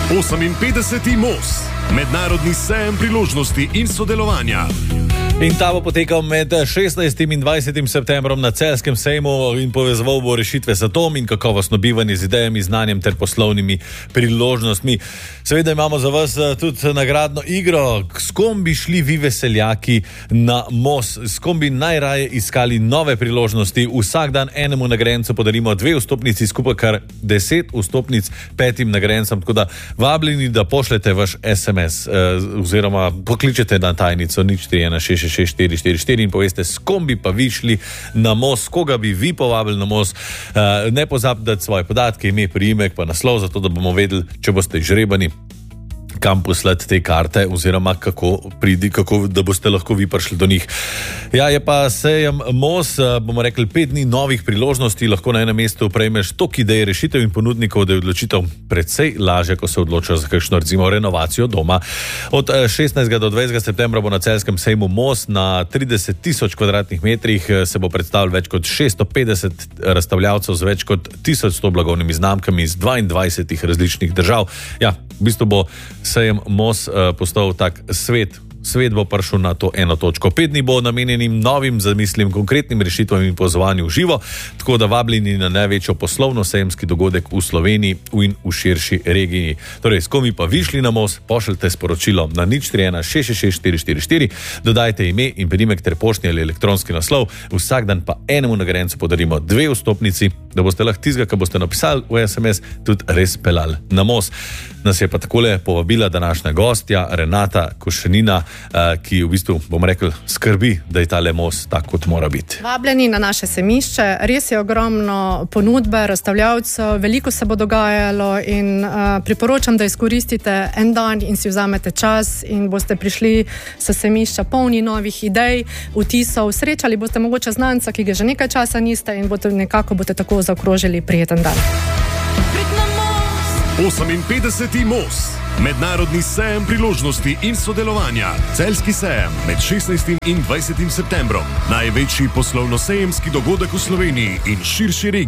58. MOS, mednarodni sejem priložnosti in sodelovanja. In ta bo potekal med 16. in 20. septembrom na Celjskem sejmu in povezoval bo rešitve z atom in kakovostno bivanje z idejami, znanjem ter poslovnimi priložnostmi. Seveda imamo za vas tudi nagradno igro. S kom bi šli vi veseljaki na MOS? S kom bi najraje iskali nove priložnosti? Vsak dan enemu nagrajencu podarimo 2 vstopnici, skupaj kar 10 vstopnic 5 nagrajencem. Tako da vabljeni, da pošljete vaš SMS oziroma pokličete na tajnico 041664444 in poveste, s kom bi pa vi šli na MOS, koga bi vi povabili na MOS. Ne pozabite dati svoje podatke, ime, priimek pa naslov, zato da bomo vedeli, če boste izžrebani, kam poslati te karte oziroma kako da boste lahko vi prišli do njih. Ja, je pa sejem MOS, bomo rekli 5 dni novih priložnosti, lahko na enem mestu prejmeš toliko idej, rešitev in ponudnikov, da je odločitev precej lažja, ko se odločaš za kakšno recimo renovacijo doma. Od 16. do 20. septembra bo na Celjskem sejmu MOS na 30.000 kvadratnih metrih se bo predstavil več kot 650 razstavljavcev z več kot 1100 blagovnimi znamkami iz 22 različnih držav. Ja, v bistvu bo sejem MOS postal tak svet. Svet bo prišel na to eno točko. 5 dni bo namenjenim novim zamislim, konkretnim rešitvam in pozvanju v živo, tako da vabljeni na največjo poslovno sejemski dogodek v Sloveniji in v širši regiji. Torej, s komi pa vi šli na MOS, pošljite sporočilo na 041664444, dodajte ime in priimek ter poštni ali elektronski naslov, vsak dan pa enemu nagrajencu podarimo 2 vstopnici, da boste lahko tistega, ki boste napisali v SMS, tudi res pelali na MOS. Nas je pa takole povabila današnja gostja Renata Košenina, ki v bistvu, bomo rekli, skrbi, da je tale MOS tak, kot mora biti. Vabljeni na naše sejmišče, res je ogromno ponudbe, razstavljavcev, veliko se bo dogajalo in priporočam, da izkoristite en dan in si vzamete čas in boste prišli s sejmišča polni novih idej, vtisov, srečali boste mogoče znanca, ki ga že nekaj časa niste in boste tako zaokrožili prijeten dan. 58. MOS, mednarodni sejem priložnosti in sodelovanja. Celjski sejem med 16. in 20. septembrom. Največji poslovno-sejemski dogodek v Sloveniji in širši regiji.